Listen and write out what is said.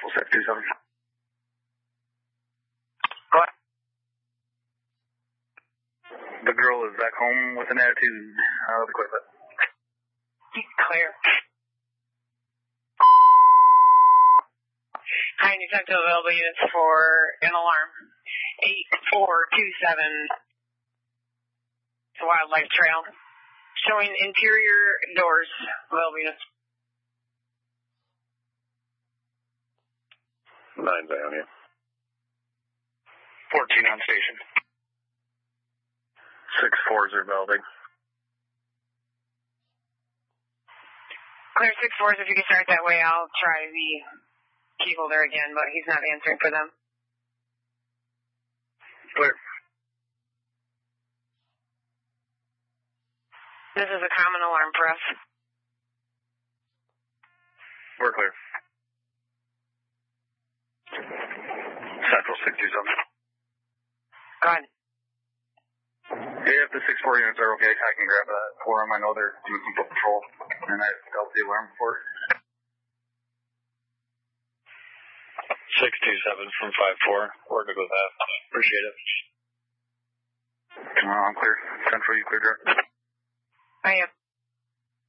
Central 627. Go ahead. The girl is back home with an attitude. I'll be quick, but. Clear. Hi, New Central available units for an alarm. 8427 Wildlife Trail. Showing interior doors. Available units. 9's Ionia. 14 on station. 6-4s are Velving. Clear 6-4s, if you can start that way, I'll try the key holder again, but he's not answering for them. Clear. This is a common alarm for us. We're clear. Central 627. Go ahead. Yeah, if the 6-4 units are okay, I can grab that for them. I know they're doing some foot patrol, and I've dealt with the alarm before. 627 from 5-4. We're good with that. Appreciate it. I'm clear. Central, you clear, Jack? I am.